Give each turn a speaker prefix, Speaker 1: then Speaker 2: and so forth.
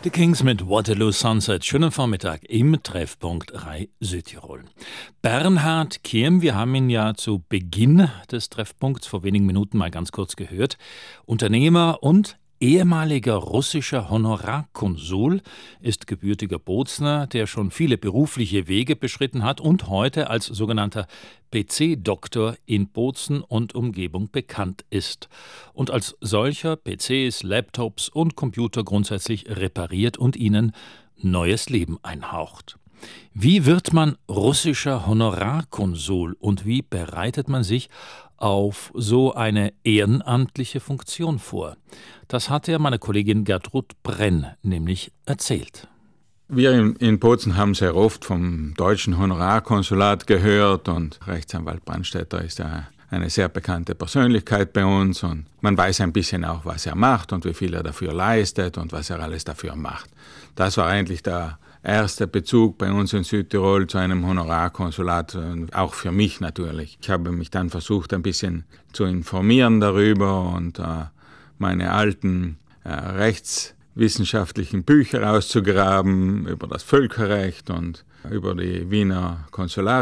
Speaker 1: Die Kings mit Waterloo Sunset. Schönen Vormittag im Treffpunkt Rai Südtirol. Bernhard Kierm, wir haben ihn ja zu Beginn des Treffpunkts vor wenigen Minuten mal ganz kurz gehört. Unternehmer und ehemaliger russischer Honorarkonsul, ist gebürtiger Bozner, der schon viele berufliche Wege beschritten hat und heute als sogenannter PC-Doktor in Bozen und Umgebung bekannt ist und als solcher PCs, Laptops und Computer grundsätzlich repariert und ihnen neues Leben einhaucht. Wie wird man russischer Honorarkonsul und wie bereitet man sich auf so eine ehrenamtliche Funktion vor? Das hat er meiner Kollegin Gertrud Brenn nämlich erzählt.
Speaker 2: Wir in Bozen haben sehr oft vom deutschen Honorarkonsulat gehört und Rechtsanwalt Brandstätter ist ja eine sehr bekannte Persönlichkeit bei uns und man weiß ein bisschen auch, was er macht und wie viel er dafür leistet und was er alles dafür macht. Das war eigentlich der erste Bezug bei uns in Südtirol zu einem Honorarkonsulat, auch für mich natürlich. Ich habe mich dann versucht, ein bisschen zu informieren darüber und meine alten rechtswissenschaftlichen Bücher auszugraben über das Völkerrecht und über die Wiener Konsular